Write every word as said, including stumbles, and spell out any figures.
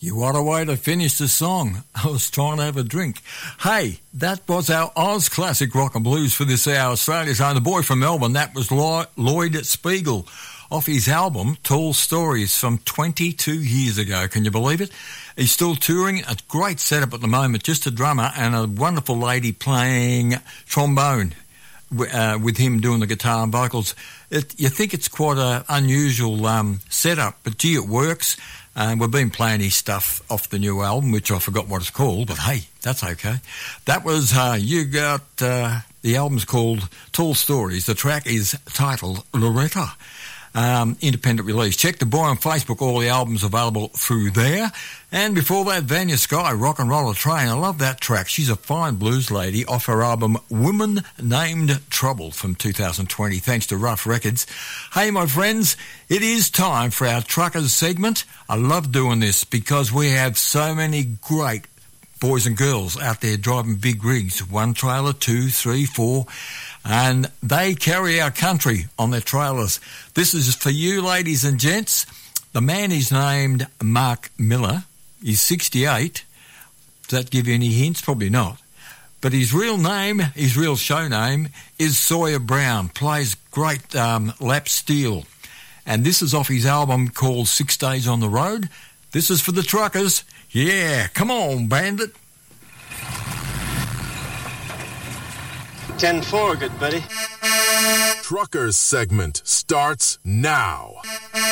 You what a way to finish the song. I was trying to have a drink. Hey, that was our Oz Classic Rock and Blues for this hour. Australia's own, the boy from Melbourne. That was Lloyd Spiegel off his album Tall Stories from twenty-two years ago. Can you believe it? He's still touring. A great setup at the moment. Just a drummer and a wonderful lady playing trombone uh, with him doing the guitar and vocals. It, you think it's quite an unusual um, setup, but gee, it works. And we've been playing his stuff off the new album, which I forgot what it's called, but hey, that's okay. That was, uh, you got, uh, the album's called Tall Stories. The track is titled Loretta. Um, independent release. Check the boy on Facebook, all the albums available through there. And before that, Vanya Sky, Rock and Roller Train. I love that track. She's a fine blues lady off her album Woman Named Trouble from two thousand twenty, thanks to Rough Records. Hey, my friends, it is time for our Truckers segment. I love doing this because we have so many great boys and girls out there driving big rigs, one trailer, two, three, four, and they carry our country on their trailers. This is for you, ladies and gents. The man is named Mark Miller. He's sixty-eight. Does that give you any hints? Probably not. But his real name, his real show name, is Sawyer Brown. Plays great um, lap steel. And this is off his album called Six Days on the Road. This is for the truckers. Yeah, come on, Bandit. ten four, good buddy. Truckers segment starts now.